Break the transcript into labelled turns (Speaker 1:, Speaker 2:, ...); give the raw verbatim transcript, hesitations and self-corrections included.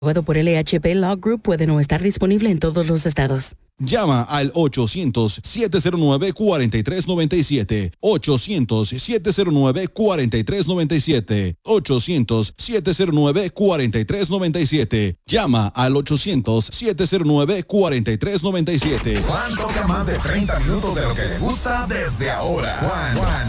Speaker 1: Abogado por L H P Law Group puede no estar disponible en todos los estados.
Speaker 2: Llama al ochocientos, siete cero nueve, cuatro tres nueve siete. ochocientos, siete cero nueve, cuatro tres nueve siete. ochocientos, siete cero nueve, cuatro tres nueve siete. Llama al ochocientos, siete cero nueve, cuatro tres nueve siete.
Speaker 3: Juan toca más de treinta minutos de lo que le gusta desde ahora. Juan, Juan,